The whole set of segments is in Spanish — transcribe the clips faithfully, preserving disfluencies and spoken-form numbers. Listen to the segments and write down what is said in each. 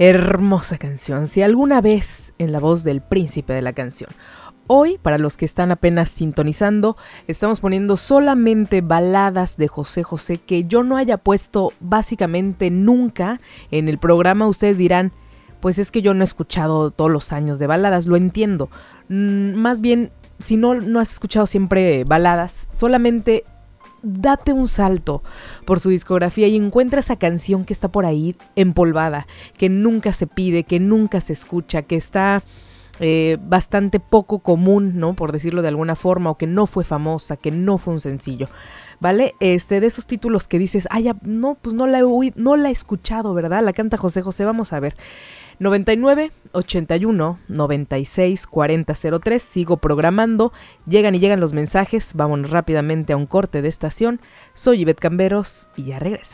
Hermosa canción, si alguna vez en la voz del príncipe de la canción. Hoy, para los que están apenas sintonizando, estamos poniendo solamente baladas de José José que yo no haya puesto básicamente nunca en el programa. Ustedes dirán, pues es que yo no he escuchado todos los años de baladas, lo entiendo. Mm, más bien, si no, no has escuchado siempre baladas, solamente date un salto por su discografía y encuentra esa canción que está por ahí empolvada, que nunca se pide, que nunca se escucha, que está eh, bastante poco común, ¿no? Por decirlo de alguna forma, o que no fue famosa, que no fue un sencillo, ¿vale? Este, de esos títulos que dices, ah, ya, no, pues no la he oído, no la he escuchado, ¿verdad? La canta José José, vamos a ver. noventa y nueve, ochenta y uno, noventa y seis, cuarenta cero tres, sigo programando, llegan y llegan los mensajes, vámonos rápidamente a un corte de estación. Soy Ivette Camberos y ya regreso.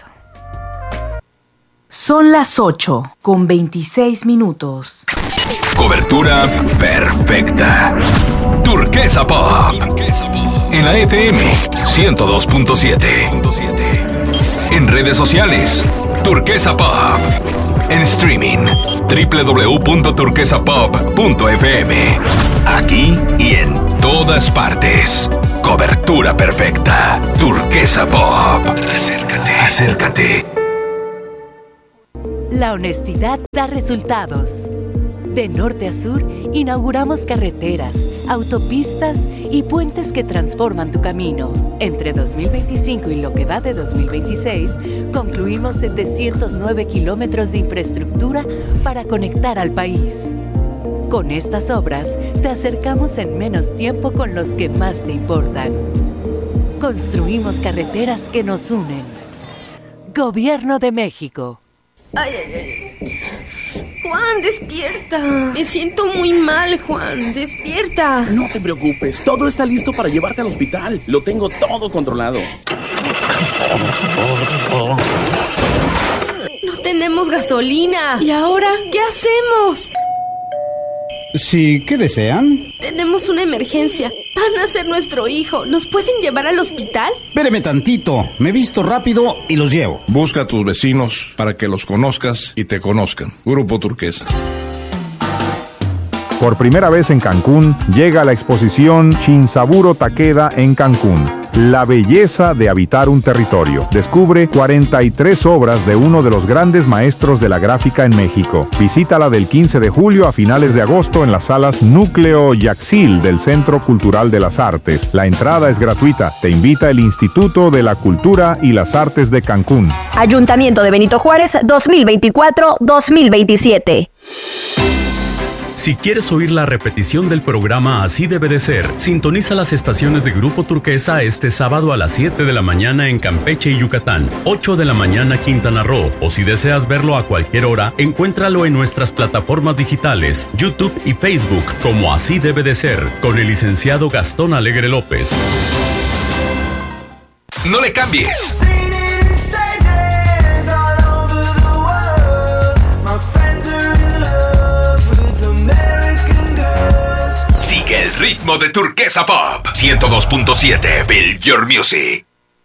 Son las ocho con veintiséis minutos. Cobertura perfecta. Turquesa Pop. En la F M ciento dos punto siete. En redes sociales, Turquesa Pop. En streaming, doble u doble u doble u punto turquesa pop punto f m. Aquí y en todas partes. Cobertura perfecta. Turquesa Pop. Acércate, acércate. La honestidad da resultados. De norte a sur, inauguramos carreteras, autopistas y puentes que transforman tu camino. Entre dos mil veinticinco y lo que va de dos mil veintiséis, concluimos setecientos nueve kilómetros de infraestructura para conectar al país. Con estas obras, te acercamos en menos tiempo con los que más te importan. Construimos carreteras que nos unen. Gobierno de México. Ay, ay, ay. Juan, despierta. Me siento muy mal, Juan. Despierta. No te preocupes. Todo está listo para llevarte al hospital. Lo tengo todo controlado. No tenemos gasolina. ¿Y ahora qué hacemos? Sí, ¿qué desean? Tenemos una emergencia. Van a ser nuestro hijo. ¿Nos pueden llevar al hospital? Espéreme tantito. Me visto rápido y los llevo. Busca a tus vecinos para que los conozcas y te conozcan. Grupo Turquesa. Por primera vez en Cancún, llega la exposición Shinsaburo Takeda en Cancún. La belleza de habitar un territorio. Descubre cuarenta y tres obras de uno de los grandes maestros de la gráfica en México. Visítala del quince de julio a finales de agosto en las salas Núcleo Yaxil del Centro Cultural de las Artes. La entrada es gratuita. Te invita el Instituto de la Cultura y las Artes de Cancún. Ayuntamiento de Benito Juárez, dos mil veinticuatro a dos mil veintisiete. Si quieres oír la repetición del programa Así Debe de Ser, sintoniza las estaciones de Grupo Turquesa este sábado a las siete de la mañana en Campeche y Yucatán, ocho de la mañana Quintana Roo, o si deseas verlo a cualquier hora, encuéntralo en nuestras plataformas digitales, YouTube y Facebook, como Así Debe de Ser, con el licenciado Gastón Alegre López. No le cambies. El ritmo de Turquesa Pop ciento dos punto siete. Build Your Music.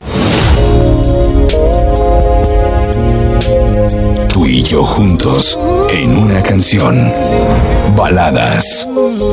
Tú y yo juntos en una canción. Baladas.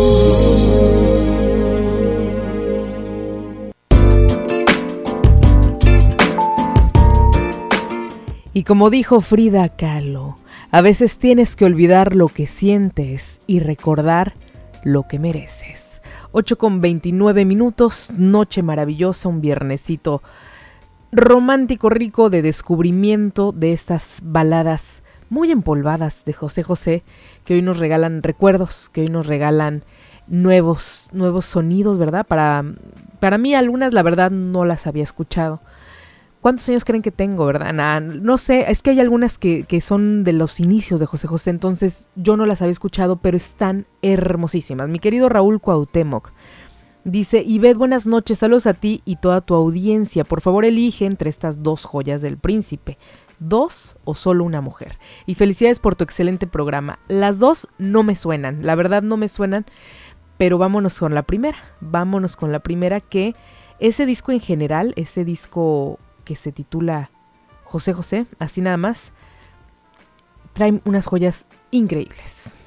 Y como dijo Frida Kahlo, a veces tienes que olvidar lo que sientes y recordar lo que mereces. ocho con veintinueve minutos, noche maravillosa, un viernesito romántico, rico de descubrimiento de estas baladas muy empolvadas de José José, que hoy nos regalan recuerdos, que hoy nos regalan nuevos, nuevos sonidos, ¿verdad? Para, para mí algunas, la verdad, no las había escuchado. ¿Cuántos años creen que tengo, verdad? Nah, no sé, es que hay algunas que, que son de los inicios de José José, entonces yo no las había escuchado, pero están hermosísimas. Mi querido Raúl Cuauhtémoc dice: Ivette, buenas noches, saludos a ti y toda tu audiencia. Por favor, elige entre estas dos joyas del príncipe, dos o solo una mujer. Y felicidades por tu excelente programa. Las dos no me suenan, la verdad no me suenan, pero vámonos con la primera, vámonos con la primera, que ese disco en general, ese disco que se titula José José, así nada más, traen unas joyas increíbles.